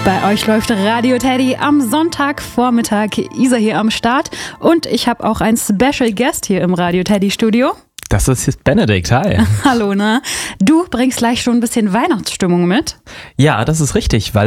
Bei euch läuft Radio Teddy am Sonntagvormittag. Isa hier am Start und ich habe auch einen Special Guest hier im Radio Teddy Studio. Das ist jetzt Benedikt, hi. Hallo, ne? Du bringst gleich schon ein bisschen Weihnachtsstimmung mit. Ja, das ist richtig, weil